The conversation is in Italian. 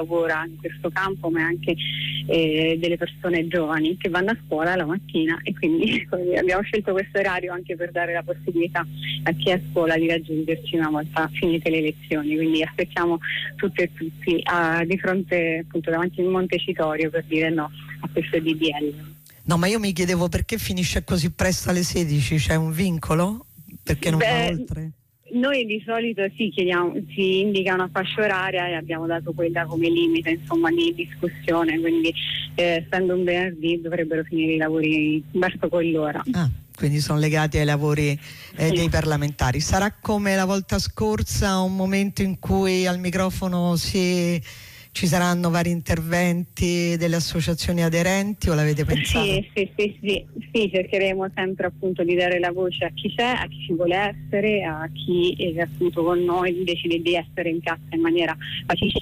lavora in questo campo, ma anche delle persone giovani che vanno a scuola la mattina, e quindi abbiamo scelto questo orario anche per dare la possibilità a chi è a scuola di raggiungerci una volta finite le lezioni. Quindi aspettiamo tutte e tutti di fronte, appunto, davanti al Montecitorio per dire no a questo DDL. No, ma io mi chiedevo perché finisce così presto alle 16, c'è un vincolo? Perché non va oltre? Noi di solito si indica una fascia oraria e abbiamo dato quella come limite, insomma, di discussione, quindi essendo un venerdì dovrebbero finire i lavori verso quell'ora. Quindi sono legati ai lavori dei parlamentari. Sarà come la volta scorsa un momento in cui al microfono ci saranno vari interventi delle associazioni aderenti, o l'avete pensato? Sì, cercheremo sempre appunto di dare la voce a chi c'è, a chi ci vuole essere, a chi appunto con noi decide di essere in piazza in maniera pacifica